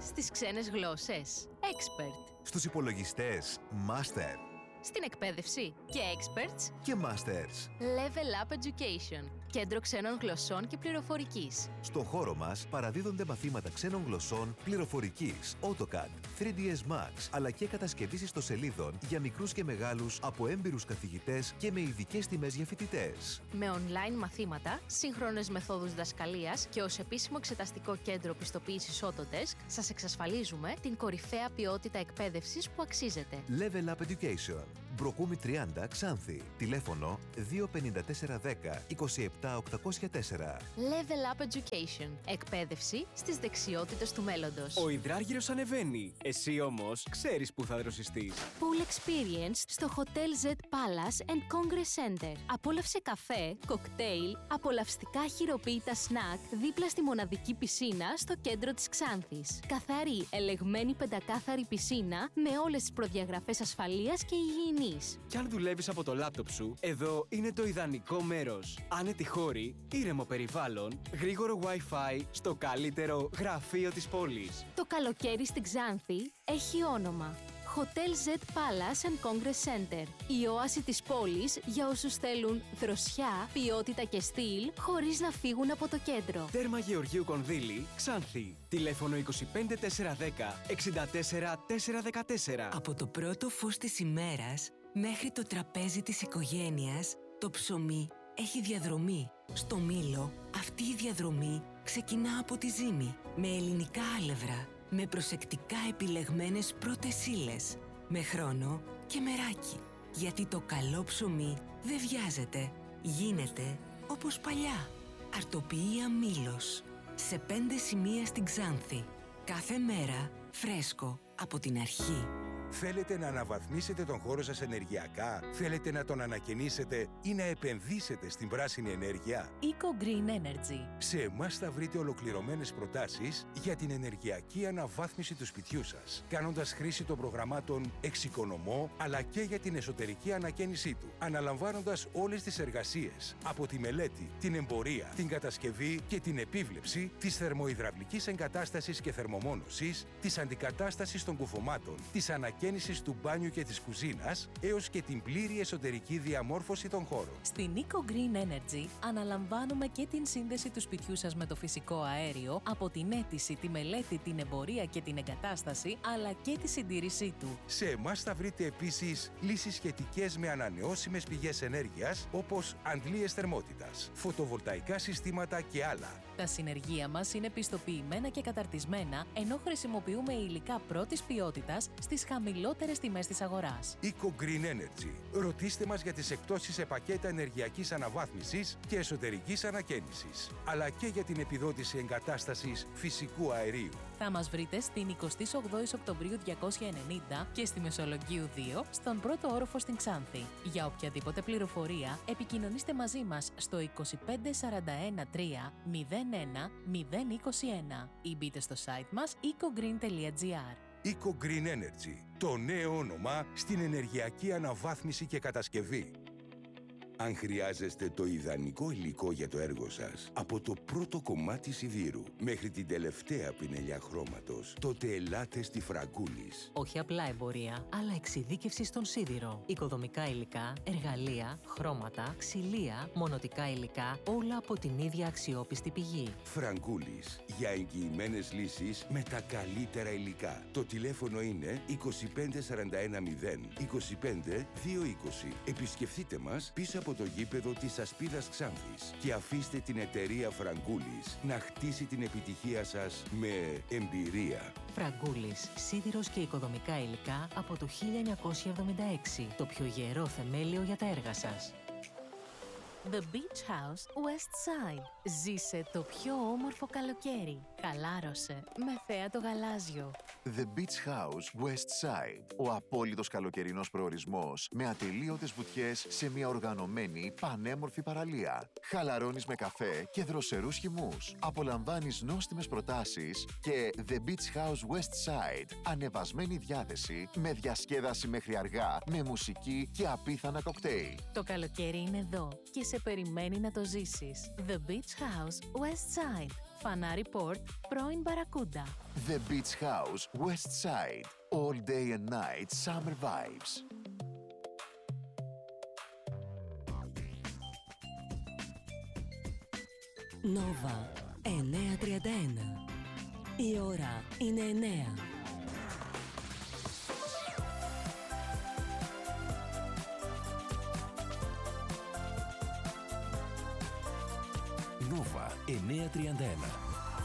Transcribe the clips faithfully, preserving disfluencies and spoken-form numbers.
Στις ξένες γλώσσες, Expert. Στους υπολογιστές, Master. Στην εκπαίδευση και Experts Και Masters. Level Up Education. Κέντρο ξένων γλωσσών και πληροφορικής. Στο χώρο μας παραδίδονται μαθήματα ξένων γλωσσών, πληροφορικής, AutoCAD, θρι ντι ες Max, αλλά και κατασκευής ιστοσελίδων για μικρούς και μεγάλους από έμπειρους καθηγητές και με ειδικές τιμές για φοιτητές. Με online μαθήματα, σύγχρονες μεθόδους διδασκαλίας και ως επίσημο εξεταστικό κέντρο πιστοποίησης Autodesk, σας εξασφαλίζουμε την κορυφαία ποιότητα εκπαίδευσης που αξίζετε. Level Up Education. Μπροκούμι τριάντα, Ξάνθη. Τηλέφωνο δύο πέντε τέσσερα ένα μηδέν είκοσι επτά οκτακόσια τέσσερα. Level Up Education. Εκπαίδευση στις δεξιότητες του μέλλοντος. Ο υδράργυρος ανεβαίνει. Εσύ όμως ξέρεις που θα δροσιστείς. Pool Experience στο Hotel Z Palace and Congress Center. Απόλαυσε καφέ, κοκτέιλ, απολαυστικά χειροποίητα σνακ δίπλα στη μοναδική πισίνα στο κέντρο της Ξάνθης. Καθαρή, ελεγμένη πεντακάθαρη πισίνα με όλες τις προδιαγραφές ασφαλείας και υγιεινής. Κι αν δουλεύεις από το λάπτοπ σου, εδώ είναι το ιδανικό μέρος. Άνετη χώρη, ήρεμο περιβάλλον, γρήγορο Wi-Fi στο καλύτερο γραφείο της πόλης. Το καλοκαίρι στην Ξάνθη έχει όνομα. Hotel Z Palace and Congress Center. Η όαση της πόλης για όσους θέλουν δροσιά, ποιότητα και στυλ, χωρίς να φύγουν από το κέντρο. Τέρμα Γεωργίου Κονδύλη, Ξάνθη. Τηλέφωνο είκοσι πέντε τέσσερα δέκα εξήντα τέσσερα τέσσερα δεκατέσσερα. Από το πρώτο φως της ημέρας μέχρι το τραπέζι της οικογένειας, το ψωμί έχει διαδρομή. Στο Μήλο, αυτή η διαδρομή ξεκινά από τη ζύμη, με ελληνικά άλευρα, με προσεκτικά επιλεγμένες πρώτες ύλες, με χρόνο και μεράκι. Γιατί το καλό ψωμί δεν βιάζεται, γίνεται όπως παλιά. Αρτοποιία Μήλος, σε πέντε σημεία στην Ξάνθη. Κάθε μέρα φρέσκο από την αρχή. Θέλετε να αναβαθμίσετε τον χώρο σας ενεργειακά? Θέλετε να τον ανακαινήσετε ή να επενδύσετε στην πράσινη ενέργεια? Eco Green Energy. Σε εμάς θα βρείτε ολοκληρωμένες προτάσεις για την ενεργειακή αναβάθμιση του σπιτιού σας, κάνοντας χρήση των προγραμμάτων Εξοικονομώ, αλλά και για την εσωτερική ανακαίνισή του, αναλαμβάνοντας όλες τις εργασίες, από τη μελέτη, την εμπορία, την κατασκευή και την επίβλεψη της θερμοϊδραυλικής εγκατάστασης και θερμομόνωσης, της αντικατάστασης των κουφωμάτων, της ανακαίνισης του μπάνιου και της κουζίνας, έως και την πλήρη εσωτερική διαμόρφωση των χώρων. Στην Eco Green Energy αναλαμβάνουμε και την σύνδεση του σπιτιού σας με το φυσικό αέριο, από την αίτηση, τη μελέτη, την εμπορία και την εγκατάσταση, αλλά και τη συντήρησή του. Σε εμάς θα βρείτε επίσης λύσεις σχετικές με ανανεώσιμες πηγές ενέργειας, όπως αντλίες θερμότητας, φωτοβολταϊκά συστήματα και άλλα. Τα συνεργεία μας είναι πιστοποιημένα και καταρτισμένα, ενώ χρησιμοποιούμε υλικά πρώτης ποιότητας στις χαμηλότερες τιμές της αγοράς. Eco Green Energy. Ρωτήστε μας για τις εκπτώσεις σε πακέτα ενεργειακής αναβάθμισης και εσωτερικής ανακαίνισης, αλλά και για την επιδότηση εγκατάστασης φυσικού αερίου. Θα μας βρείτε στην εικοστή όγδοη Οκτωβρίου διακόσια ενενήντα και στη Μεσολογγίου δύο, στον πρώτο όροφο στην Ξάνθη. Για οποιαδήποτε πληροφορία, επικοινωνήστε μαζί μας στο είκοσι πέντε σαράντα ένα τρία μηδέν ένα μηδέν είκοσι ένα ή μπείτε στο site μας eco green τελεία gr. Eco Green Energy, το νέο όνομα στην ενεργειακή αναβάθμιση και κατασκευή. Αν χρειάζεστε το ιδανικό υλικό για το έργο σας, από το πρώτο κομμάτι σιδήρου μέχρι την τελευταία πινελιά χρώματος, τότε ελάτε στη Φραγκούλης. Όχι απλά εμπορία, αλλά εξειδίκευση στον σίδηρο. Οικοδομικά υλικά, εργαλεία, χρώματα, ξυλία, μονοτικά υλικά, όλα από την ίδια αξιόπιστη πηγή. Φραγκούλης, για εγγυημένες λύσεις με τα καλύτερα υλικά. Το τηλέφωνο είναι είκοσι πέντε σαράντα ένα μηδέν είκοσι πέντε δύο είκοσι. Επισκεφτείτε μας πίσω από το γήπεδο της Ασπίδας Ξάνθης και αφήστε την εταιρεία Φραγκούλης να χτίσει την επιτυχία σας με εμπειρία. Φραγκούλης, σίδηρος και οικοδομικά υλικά από το χίλια εννιακόσια εβδομήντα έξι. Το πιο γερό θεμέλιο για τα έργα σας. The Beach House West Side. Ζήσε το πιο όμορφο καλοκαίρι. Χαλάρωσε με θέα το γαλάζιο. The Beach House West Side. Ο απόλυτος καλοκαιρινός προορισμός με ατελείωτες βουτιές σε μια οργανωμένη πανέμορφη παραλία. Χαλαρώνεις με καφέ και δροσερούς χυμούς. Απολαμβάνεις νόστιμες προτάσεις και The Beach House West Side. Ανεβασμένη διάθεση με διασκέδαση μέχρι αργά, με μουσική και απίθανα κοκτέιλ. Το καλοκαίρι είναι εδώ και σε περιμένει να το ζήσεις. The Beach House West Side. Φανάρι Port, πρώην Μπαρακούντα. The Beach House West Side. All day and night summer vibes. Νόβα εννιακόσια τριάντα ένα. Η ώρα είναι εννέα. Νόβα εννιακόσια τριάντα ένα.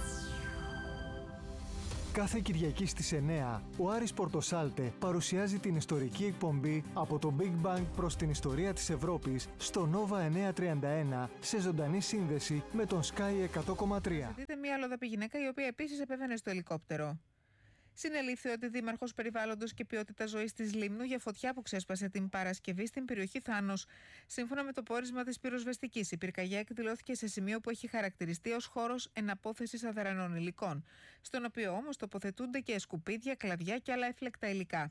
Κάθε Κυριακή στις εννέα, ο Άρης Πορτοσάλτε παρουσιάζει την ιστορική εκπομπή από το Big Bang προς την ιστορία της Ευρώπης στο Νόβα εννιακόσια τριάντα ένα σε ζωντανή σύνδεση με τον Sky εκατό κόμμα τρία. Δείτε μια αλλοδαπή γυναίκα η οποία επίσης επέβαινε στο ελικόπτερο. Συνελήφθη ότι δήμαρχος περιβάλλοντος και ποιότητας ζωής της Λίμνου για φωτιά που ξέσπασε την Παρασκευή στην περιοχή Θάνος. Σύμφωνα με το πόρισμα της πυροσβεστικής, η πυρκαγιά εκδηλώθηκε σε σημείο που έχει χαρακτηριστεί ως χώρος εναπόθεσης αδρανών υλικών, στον οποίο όμως τοποθετούνται και σκουπίδια, κλαδιά και άλλα έφλεκτα υλικά.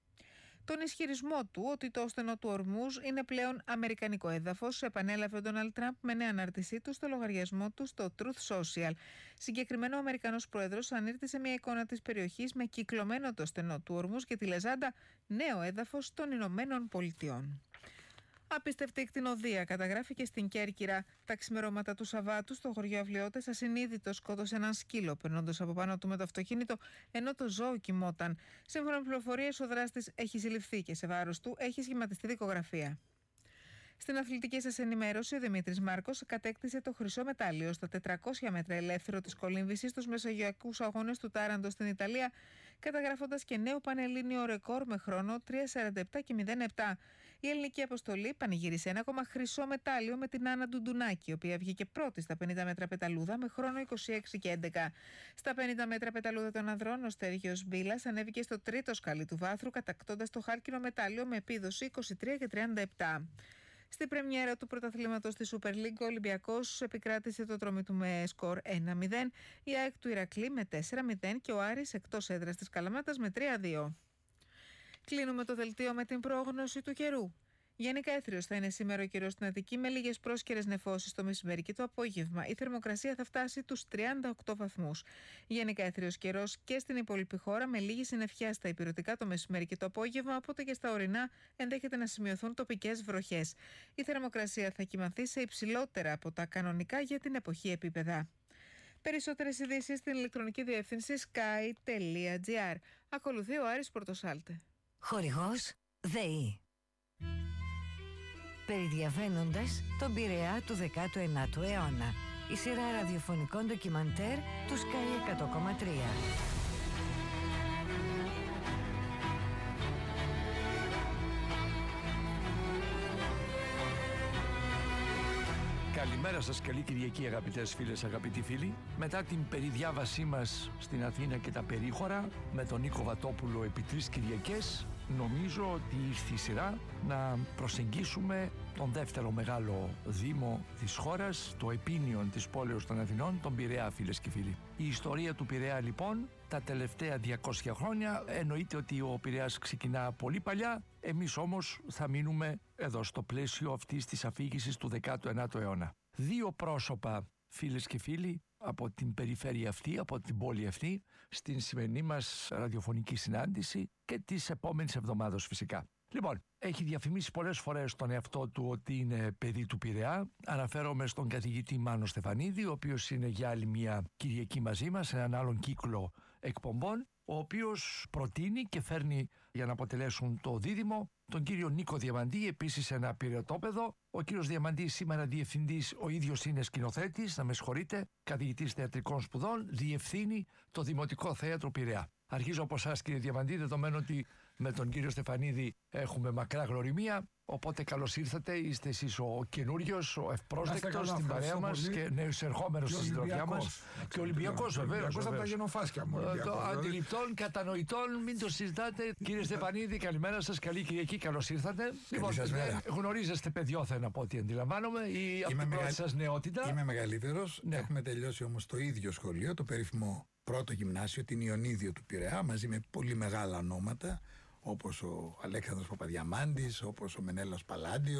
Τον ισχυρισμό του ότι το στενό του Ορμούζ είναι πλέον αμερικανικό έδαφος επανέλαβε ο Ντόναλντ Τραμπ με νέα ανάρτησή του στο λογαριασμό του στο Truth Social. Συγκεκριμένο, ο Αμερικανός πρόεδρος ανήρτησε μια εικόνα της περιοχής με κυκλωμένο το στενό του Ορμούζ και τη λεζάντα «Νέο έδαφος των Ηνωμένων Πολιτειών». Απίστευτη εκτινοδία καταγράφηκε στην Κέρκυρα. Τα ξημερώματα του Σαββάτου στο χωριό Αυλιώτες, ασυνείδητος σκότωσε έναν σκύλο, περνώντας από πάνω του με το αυτοκίνητο, ενώ το ζώο κοιμόταν. Σύμφωνα με πληροφορίες, ο δράστης έχει συλληφθεί και σε βάρος του έχει σχηματιστεί δικογραφία. Στην αθλητική σας ενημέρωση, ο Δημήτρης Μάρκος κατέκτησε το χρυσό μετάλλιο στα τετρακόσια μέτρα ελεύθερο της κολύμβησης στους μεσογειακούς αγώνες του Τάραντο στην Ιταλία, καταγράφοντας και νέο πανελλήνιο ρεκόρ με χρόνο τρία σαράντα επτά και μηδέν επτά. Η ελληνική αποστολή πανηγύρισε ένα ακόμα χρυσό μετάλλιο με την Άννα Ντουντουνάκη, η οποία βγήκε πρώτη στα πενήντα μέτρα πεταλούδα με χρόνο είκοσι έξι και έντεκα. Στα πενήντα μέτρα πεταλούδα των ανδρών, ο Στέργιος Μπίλας ανέβηκε στο τρίτο σκαλί του βάθρου, κατακτώντας το χάλκινο μετάλλιο με επίδοση είκοσι τρία και τριάντα επτά. Στην πρεμιέρα του πρωταθλήματος της Super League, ο Ολυμπιακός επικράτησε το τρόμι του με σκορ ένα μηδέν, η ΑΕΚ του Ηρακλή με τέσσερα μηδέν και ο Άρης εκτός έδρας της Καλαμάτας με τρία δύο. Κλείνουμε το δελτίο με την πρόγνωση του καιρού. Γενικά έθριος θα είναι σήμερα ο καιρός στην Αττική με λίγες πρόσκαιρες νεφώσεις το μεσημέρι και το απόγευμα. Η θερμοκρασία θα φτάσει τους τριάντα οκτώ βαθμούς. Γενικά έθριος καιρός και στην υπόλοιπη χώρα με λίγη συννεφιά στα ηπειρωτικά το μεσημέρι και το απόγευμα, οπότε και στα ορεινά ενδέχεται να σημειωθούν τοπικές βροχές. Η θερμοκρασία θα κυμανθεί σε υψηλότερα από τα κανονικά για την εποχή επίπεδα. Περισσότερες ειδήσεις στην ηλεκτρονική διεύθυνση sky τελεία gr. Ακολουθεί ο Άρης Πορτοσάλτε. Χορηγός ΔΕΗ. Περιδιαβαίνοντας τον Πειραιά του δέκατου ενάτου αιώνα. Η σειρά ραδιοφωνικών ντοκιμαντέρ του Sky εκατό κόμμα τρία. Καλημέρα σας, καλή Κυριακή αγαπητές φίλες, αγαπητοί φίλοι. Μετά την περιδιάβασή μας στην Αθήνα και τα περίχωρα με τον Νίκο Βατόπουλο επί τρεις Κυριακές, νομίζω ότι ήρθε η σειρά να προσεγγίσουμε τον δεύτερο μεγάλο δήμο της χώρας, το επίνειον της πόλεως των Αθηνών, τον Πειραιά, φίλες και φίλοι. Η ιστορία του Πειραιά λοιπόν τα τελευταία διακόσια χρόνια εννοείται ότι ο Πειραιάς ξεκινά πολύ παλιά, εμείς όμως θα μείνουμε εδώ στο πλαίσιο αυτής της αφήγησης του δέκατου ενάτου αιώνα. Δύο πρόσωπα, φίλες και φίλοι, από την περιφέρεια αυτή, από την πόλη αυτή, στην σημερινή μας ραδιοφωνική συνάντηση και τις επόμενες εβδομάδες φυσικά. Λοιπόν, έχει διαφημίσει πολλές φορές τον εαυτό του ότι είναι παιδί του Πειραιά. Αναφέρομαι στον καθηγητή Μάνο Στεφανίδη, ο οποίος είναι για άλλη μια Κυριακή μαζί μας, σε έναν άλλον κύκλο εκπομπών, ο οποίος προτείνει και φέρνει για να αποτελέσουν το δίδυμο τον κύριο Νίκο Διαμαντή, επίσης ένα πειραιοτόπεδο. Ο κύριος Διαμαντής σήμερα διευθυντής, ο ίδιος είναι σκηνοθέτης, να με συγχωρείτε, καθηγητής θεατρικών σπουδών, διευθύνει το Δημοτικό Θέατρο Πειραιά. Αρχίζω από εσάς, κύριε Διαμαντή, δεδομένου ότι με τον κύριο Στεφανίδη έχουμε μακρά γνωριμία. Οπότε καλώς ήρθατε, είστε εσείς ο καινούριος, ο ευπρόσδεκτος στην παρέα μας και νέος ερχόμενος στη συντροφιά μας. Και Ολυμπιακός βεβαίως. Από τα γενοφάσκια μου. Αντιληπτών, κατανοητών, μην το συζητάτε. Κύριε Στεφανίδη, καλημέρα σας, καλή Κυριακή, καλώς ήρθατε. Λοιπόν, γνωρίζεστε παιδιόθεν από ό,τι αντιλαμβάνομαι ή από την πρώτη σας νεότητα. Είμαι μεγαλύτερος, έχουμε τελειώσει όμως το ίδιο σχολείο, το περίφημο πρώτο γυμνάσιο, την Ιωνίδιο του Πειραιά, μαζί με πολύ μεγάλα ονόματα, όπως ο Αλέξανδρος Παπαδιαμάντης, όπως ο Μενέλαος Παλάντιος,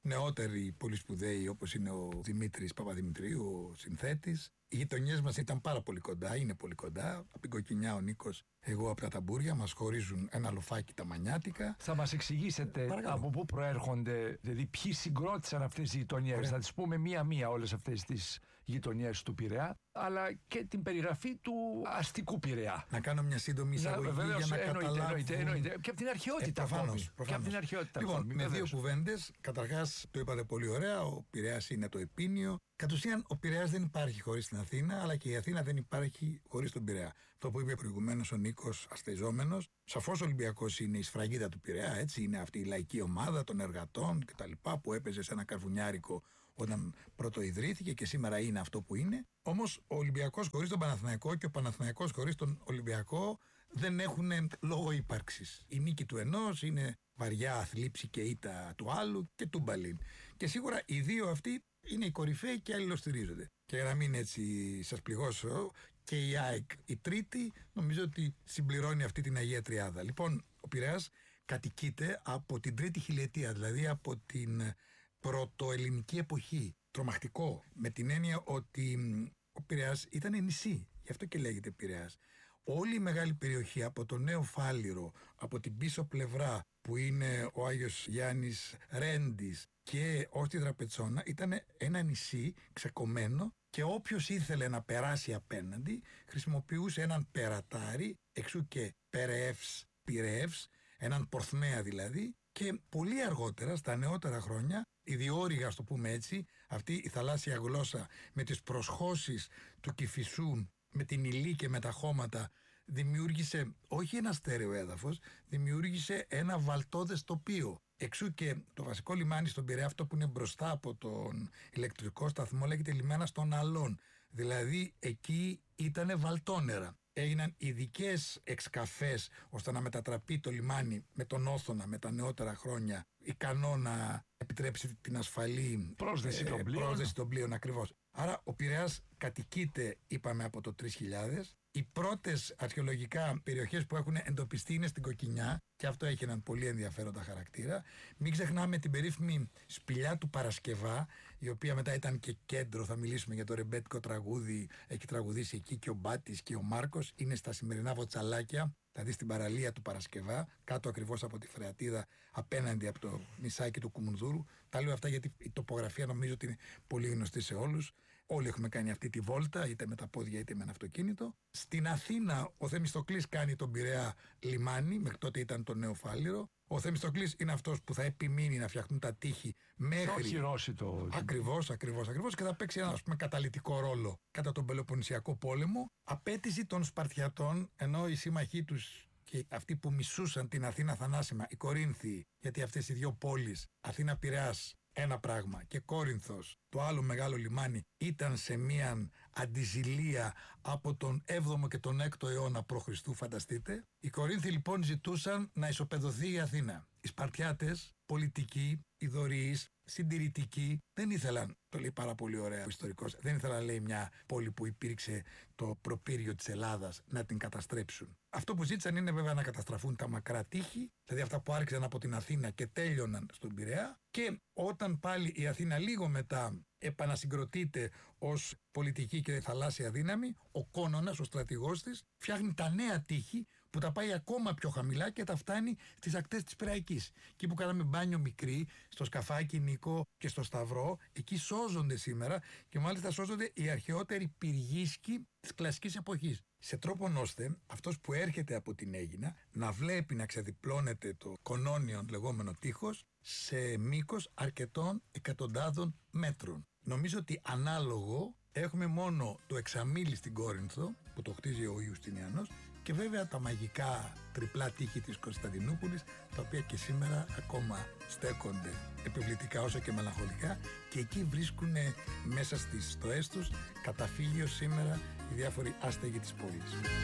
νεότεροι πολύ σπουδαίοι, όπως είναι ο Δημήτρης Παπαδημητρίου, ο συνθέτης. Οι γειτονιές μας ήταν πάρα πολύ κοντά, είναι πολύ κοντά. Από την Κοκκινιά ο Νίκος, εγώ από τα Ταμπούρια, μας χωρίζουν ένα λοφάκι τα Μανιάτικα. Θα μας εξηγήσετε Παρακαλώ. από πού προέρχονται, δηλαδή ποιοι συγκρότησαν αυτές τις γειτονιές. Θα τις πούμε μία-μία όλες αυτές τις γειτονιές του Πειραιά, αλλά και την περιγραφή του αστικού Πειραιά. Να κάνω μια σύντομη εισαγωγή για να εννοείται, καταλάβουν. Εννοείται, εννοείται. Και από την αρχαιότητα. Ε, προφανώς, Και από την αρχαιότητα. Λοιπόν, ακόμη, με δύο κουβέντες. Καταρχάς, το είπατε πολύ ωραία, ο Πειραιάς είναι το επίνειο. Κατ' ουσίαν, ο Πειραιάς δεν υπάρχει χωρίς την Αθήνα, αλλά και η Αθήνα δεν υπάρχει χωρίς τον Πειραιά. Αυτό που είπε προηγουμένως ο Νίκος Αστεϊζόμενος. Σαφώς ο Ολυμπιακός είναι η σφραγίδα του Πειραιά, έτσι. Είναι αυτή η λαϊκή ομάδα των εργατών κτλ. Που έπαιζε σε ένα καρβουνιάρικο όταν πρώτο ιδρύθηκε και σήμερα είναι αυτό που είναι. Όμως ο Ολυμπιακός χωρίς τον Παναθηναϊκό και ο Παναθηναϊκός χωρίς τον Ολυμπιακό δεν έχουν λόγο ύπαρξης. Η νίκη του ενός είναι βαριά θλίψη και ήττα του άλλου και του μπαλίν. Και σίγουρα οι δύο αυτοί είναι οι κορυφαίοι και αλληλοστηρίζονται. Και για να μην έτσι σας πληγώσω, και η ΑΕΚ η τρίτη νομίζω ότι συμπληρώνει αυτή την Αγία Τριάδα. Λοιπόν, ο Πειραιάς κατοικείται από την τρίτη χιλιετία, δηλαδή από την πρωτοελληνική εποχή. Τρομακτικό, με την έννοια ότι ο Πειραιάς ήταν νησί, γι' αυτό και λέγεται Πειραιάς. Όλη η μεγάλη περιοχή από το Νέο Φάληρο, από την πίσω πλευρά που είναι ο Άγιος Γιάννης Ρέντης και ως τη Δραπετσόνα, ήταν ένα νησί ξεκομμένο και όποιος ήθελε να περάσει απέναντι χρησιμοποιούσε έναν περατάρι, εξού και Περεεύς, Πειραιεύς, έναν πορθμέα δηλαδή. Και πολύ αργότερα, στα νεότερα χρόνια, η διόρυγα, ας το πούμε έτσι, αυτή η θαλάσσια γλώσσα με τις προσχώσεις του Κηφισού, με την Ηλή και με τα χώματα, δημιούργησε όχι ένα στέρεο έδαφος, δημιούργησε ένα βαλτώδες τοπίο. Εξού και το βασικό λιμάνι στον Πειραιά, αυτό που είναι μπροστά από τον ηλεκτρικό σταθμό, λέγεται λιμάνας των Αλών. Δηλαδή εκεί ήτανε βαλτόνερα. Έγιναν ειδικές εξκαφές ώστε να μετατραπεί το λιμάνι με τον Όθωνα με τα νεότερα χρόνια ικανό να επιτρέψει την ασφαλή πρόσδεση των πλοίων. Πρόσδεση των πλοίων ακριβώς. Άρα ο Πειραιάς κατοικείται, είπαμε, από το τρεις χιλιάδες. Οι πρώτες αρχαιολογικά περιοχές που έχουν εντοπιστεί είναι στην Κοκκινιά και αυτό έχει έναν πολύ ενδιαφέροντα χαρακτήρα. Μην ξεχνάμε την περίφημη σπηλιά του Παρασκευά, η οποία μετά ήταν και κέντρο, θα μιλήσουμε για το ρεμπέτικο τραγούδι, έχει τραγουδήσει εκεί και ο Μπάτης και ο Μάρκος, είναι στα σημερινά Βοτσαλάκια, δηλαδή στην παραλία του Παρασκευά, κάτω ακριβώς από τη Φρεατίδα, απέναντι από το νησάκι του Κουμουνδούρου. Τα λέω αυτά γιατί η τοπογραφία νομίζω ότι είναι πολύ γνωστή σε όλους. Όλοι έχουμε κάνει αυτή τη βόλτα, είτε με τα πόδια είτε με ένα αυτοκίνητο. Στην Αθήνα ο Θεμιστοκλής κάνει τον Πειραιά λιμάνι, μέχρι τότε ήταν το Νέο Φάληρο. Ο Θεμιστοκλής είναι αυτός που θα επιμείνει να φτιαχτούν τα τείχη μέχρι. Θα οχυρώσει το. Ακριβώς, ακριβώς, ακριβώς και θα παίξει ένα, ας πούμε, καταλυτικό ρόλο κατά τον Πελοποννησιακό πόλεμο. Απέτηση των Σπαρτιατών, ενώ οι σύμμαχοί τους και αυτοί που μισούσαν την Αθήνα θανάσιμα, οι Κορίνθιοι, γιατί αυτές οι δύο πόλεις, Αθήνα-Πειραιάς, ένα πράγμα, και Κόρινθος, το άλλο μεγάλο λιμάνι, ήταν σε μια αντιζηλία από τον έβδομο και τον έκτο αιώνα π.Χ. φανταστείτε. Οι Κορίνθιοι λοιπόν ζητούσαν να ισοπεδωθεί η Αθήνα. Οι Σπαρτιάτες, πολιτικοί, ιδωρείς, συντηρητικοί, δεν ήθελαν, το λέει πάρα πολύ ωραία ο ιστορικός, δεν ήθελαν, λέει, μια πόλη που υπήρξε το προπύργιο της Ελλάδας να την καταστρέψουν. Αυτό που ζήτησαν είναι βέβαια να καταστραφούν τα μακρά τείχη, δηλαδή αυτά που άρχισαν από την Αθήνα και τέλειωναν στον Πειραιά, και όταν πάλι η Αθήνα λίγο μετά επανασυγκροτείται ως πολιτική και θαλάσσια δύναμη, ο Κόνονας, ο στρατηγός της, φτιάχνει τα νέα τείχη που τα πάει ακόμα πιο χαμηλά και τα φτάνει στις ακτές της Πειραϊκής. Εκεί που κάναμε μπάνιο μικρή, στο Σκαφάκι Νίκο και στο Σταυρό, εκεί σώζονται σήμερα και μάλιστα σώζονται οι αρχαιότεροι πυργίσκοι της κλασικής εποχής. Σε τρόπον ώστε αυτός που έρχεται από την Αίγινα να βλέπει να ξεδιπλώνεται το κονόνιον λεγόμενο τείχος σε μήκος αρκετών εκατοντάδων μέτρων. Νομίζω ότι ανάλογο έχουμε μόνο το Εξαμήλι στην Κόρινθο που το χτίζει ο Ιουστινιανός και βέβαια τα μαγικά τριπλά τείχη της Κωνσταντινούπολης, τα οποία και σήμερα ακόμα στέκονται επιβλητικά όσο και μελαγχολικά, και εκεί βρίσκουν μέσα στις στοές τους καταφύγιο σήμερα οι διάφοροι άστεγοι της πόλης.